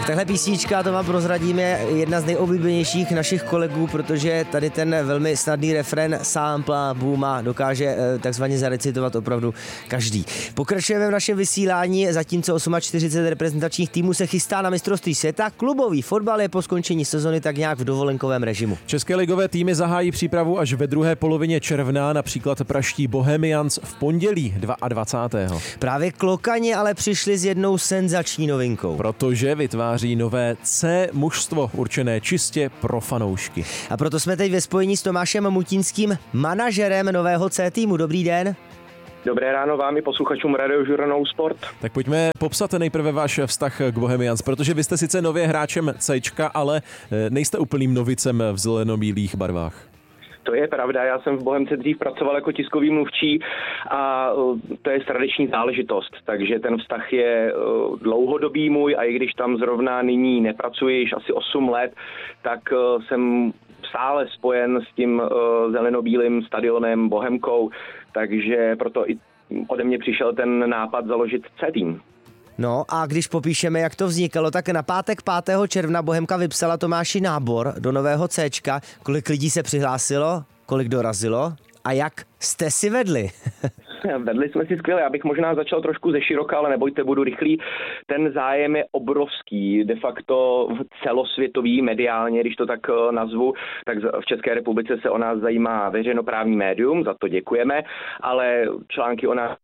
Tak tahle písnička, to vám prozradíme, je jedna z nejoblíbenějších našich kolegů, protože tady ten velmi snadný refrén Sampla Booma dokáže takzvaně zarecitovat opravdu každý. Pokračujeme v našem vysílání, zatímco 48 reprezentačních týmů se chystá na mistrovství světa. Klubový fotbal je po skončení sezony tak nějak v dovolenkovém režimu. České ligové týmy zahájí přípravu až ve druhé polovině června, například praští Bohemians v pondělí 22. Právě Klokani ale přišli s jednou senzační novinkou. Protože vytváří nové C mužstvo určené čistě pro fanoušky. A proto jsme teď ve spojení s Tomášem Mutínským, manažerem nového C týmu. Dobrý den. Dobré ráno vám i posluchačům Radiožurnalu Sport. Tak pojďme popsat nejprve váš vztah k Bohemians, protože vy jste sice nově hráčem Cčka, ale nejste úplným novicem v zelenobílých barvách. To je pravda, já jsem v Bohemce dřív pracoval jako tiskový mluvčí a to je tradiční záležitost, takže ten vztah je dlouhodobý můj a i když tam zrovna nyní nepracuji již asi 8 let, tak jsem stále spojen s tím zelenobílým stadionem Bohemkou, takže proto i ode mě přišel ten nápad založit C tým. No a když popíšeme, jak to vznikalo, tak na pátek 5. června Bohemka vypsala Tomáši nábor do nového Cčka. Kolik lidí se přihlásilo, kolik dorazilo a jak jste si vedli? Vedli jsme si skvěle, já bych možná začal trošku ze široka, ale nebojte, budu rychlý. Ten zájem je obrovský, de facto celosvětový mediálně, když to tak nazvu, tak v České republice se o nás zajímá veřejnoprávní médium, za to děkujeme, ale články o nás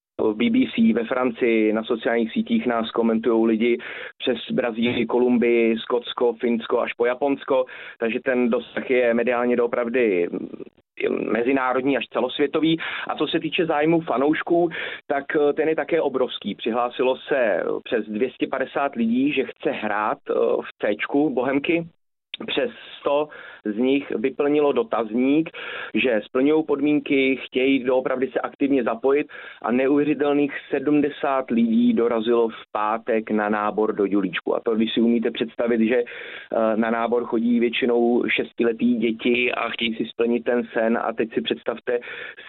BBC ve Francii, na sociálních sítích nás komentují lidi přes Brazílii, Kolumbii, Skotsko, Finsko až po Japonsko, takže ten dosah je mediálně doopravdy mezinárodní až celosvětový. A co se týče zájmu fanoušků, tak ten je také obrovský. Přihlásilo se přes 250 lidí, že chce hrát v Cčku Bohemky. Přes 100 z nich vyplnilo dotazník, že splňují podmínky, chtějí doopravdy se aktivně zapojit a neuvěřitelných 70 lidí dorazilo v pátek na nábor do Dělíčku. A to, když si umíte představit, že na nábor chodí většinou 6letý děti a chtějí si splnit ten sen a teď si představte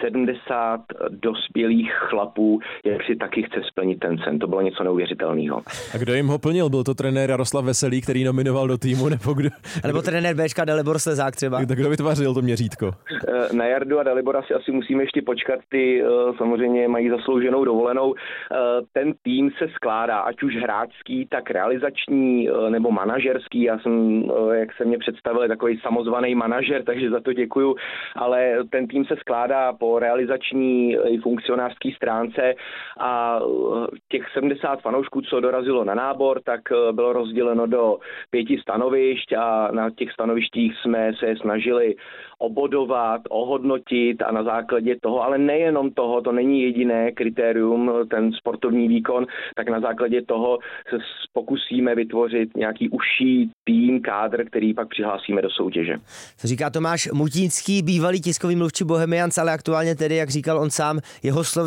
70 dospělých chlapů, jak si taky chce splnit ten sen. To bylo něco neuvěřitelného. A kdo jim ho plnil? Byl to trenér Jaroslav Veselý, který nominoval do týmu, nebo kdo? A nebo trenér Bčka Dalibor Slezák třeba. Tak kdo vytvářil to měřítko? Na Jardu a Dalibora si asi musíme ještě počkat, ty samozřejmě mají zaslouženou dovolenou. Ten tým se skládá, ať už hráčský, tak realizační nebo manažerský. Já jsem, jak se mě představil, takový samozvaný manažer, takže za to děkuju, ale ten tým se skládá po realizační i funkcionářské stránce a těch 70 fanoušků, co dorazilo na nábor, tak bylo rozděleno do 5 stanovišť a na těch stanovištích jsme se snažili obodovat, ohodnotit a na základě toho, ale nejenom toho, to není jediné kritérium, ten sportovní výkon, tak na základě toho se pokusíme vytvořit nějaký užší tým, kádr, který pak přihlásíme do soutěže. To říká Tomáš Mutínský, bývalý tiskový mluvčí Bohemians, ale aktuálně tedy, jak říkal on sám, jeho slovy